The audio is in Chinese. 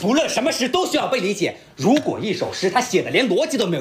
不论什么诗都需要被理解。如果一首诗他写的连逻辑都没有。